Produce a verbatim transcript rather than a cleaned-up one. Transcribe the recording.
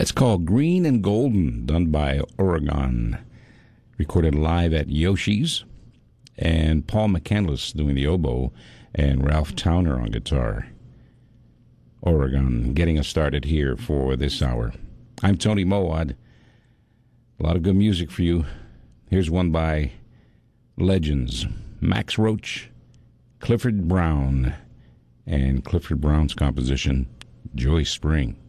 It's called Green and Golden, done by Oregon. Recorded live at Yoshi's. And Paul McCandless doing the oboe and Ralph Towner on guitar. Oregon getting us started here for this hour. I'm Tony Mowad. A lot of good music for you. Here's one by legends. Max Roach, Clifford Brown, and Clifford Brown's composition, Joy Spring.